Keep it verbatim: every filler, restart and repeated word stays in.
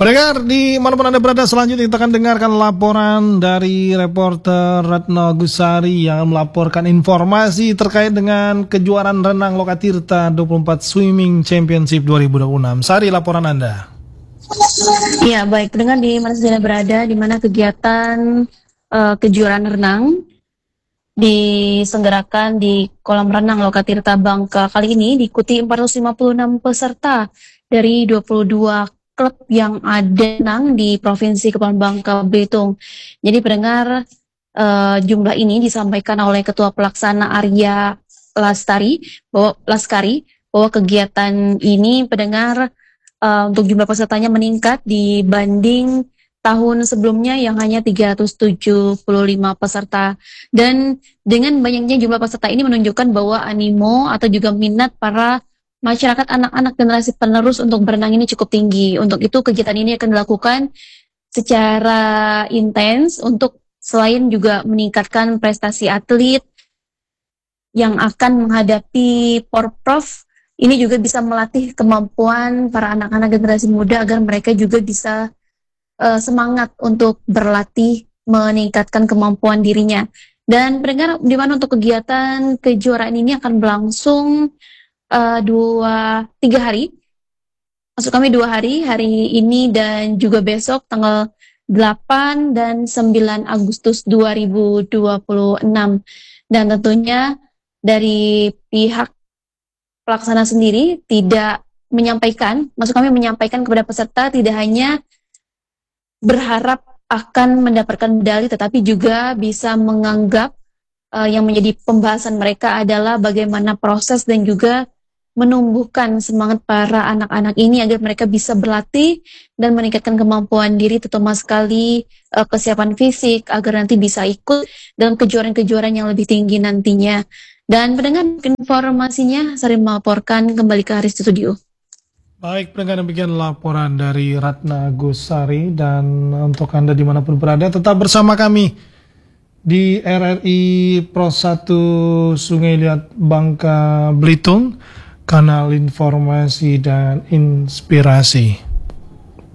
Pendengar, di manapun Anda berada, selanjutnya kita akan dengarkan laporan dari reporter Ratna Gusari yang melaporkan informasi terkait dengan kejuaraan renang Lokatirta dua puluh empat Swimming Championship dua ribu dua puluh enam. Sari, laporan Anda. Ya, baik. Pendengar di mana saja berada, di mana kegiatan uh, kejuaraan renang diselenggarakan di kolam renang Lokatirta Bangka. Kali ini diikuti empat ratus lima puluh enam peserta dari dua puluh dua klub yang ada renang di Provinsi Kepulauan Bangka Belitung. Jadi pendengar, uh, jumlah ini disampaikan oleh Ketua Pelaksana Arya Lastari bahwa Laskari bahwa kegiatan ini pendengar uh, untuk jumlah pesertanya meningkat dibanding tahun sebelumnya yang hanya tiga ratus tujuh puluh lima peserta. Dan dengan banyaknya jumlah peserta ini menunjukkan bahwa animo atau juga minat para masyarakat anak-anak generasi penerus untuk berenang ini cukup tinggi. Untuk itu kegiatan ini akan dilakukan secara intens untuk selain juga meningkatkan prestasi atlet yang akan menghadapi Porprov, ini juga bisa melatih kemampuan para anak-anak generasi muda agar mereka juga bisa uh, semangat untuk berlatih meningkatkan kemampuan dirinya. Dan pendengar, di mana untuk kegiatan kejuaraan ini akan berlangsung Uh, dua, tiga hari, maksud kami dua hari, hari ini dan juga besok tanggal delapan dan sembilan Agustus dua ribu dua puluh enam. Dan tentunya dari pihak pelaksana sendiri tidak menyampaikan, maksud kami menyampaikan kepada peserta tidak hanya berharap akan mendapatkan medali, tetapi juga bisa menganggap uh, yang menjadi pembahasan mereka adalah bagaimana proses dan juga menumbuhkan semangat para anak-anak ini agar mereka bisa berlatih dan meningkatkan kemampuan diri, terutama sekali uh, kesiapan fisik agar nanti bisa ikut dalam kejuaraan-kejuaraan yang lebih tinggi nantinya. Dan pendengar, informasinya Sari melaporkan kembali ke Haris Studio. Baik, pendengar, demikian laporan dari Ratna Gusari. Dan untuk Anda dimanapun berada, tetap bersama kami di R R I Pro satu Sungai Liat Bangka Belitung, kanal informasi dan inspirasi.